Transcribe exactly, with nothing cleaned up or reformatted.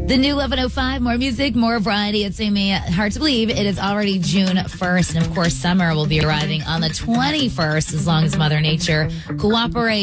The new eleven oh five, more music, more variety. It's Amy. Hard to believe it is already June first. And of course, summer will be arriving on the twenty-first as long as Mother Nature cooperates.